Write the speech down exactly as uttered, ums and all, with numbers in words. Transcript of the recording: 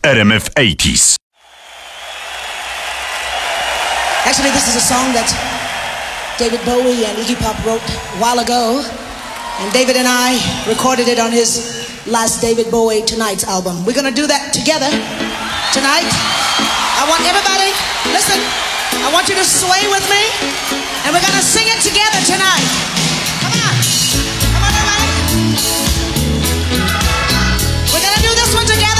R M F eighties. Actually, this is a song that David Bowie and Iggy Pop wrote a while ago, and David and I recorded it on his last David Bowie Tonight's album. We're gonna do that together tonight. I want everybody, listen, I want you to sway with me, and we're gonna